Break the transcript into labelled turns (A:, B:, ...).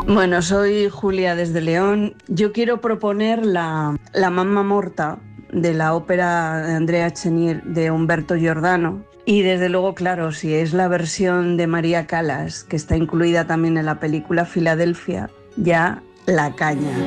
A: Bueno, soy Julia desde León. Yo quiero proponer la Mamma Morta de la ópera de Andrea Chenier de Humberto Giordano. Y desde luego, claro, si es la versión de María Callas, que está incluida también en la película Filadelfia, ya la caña.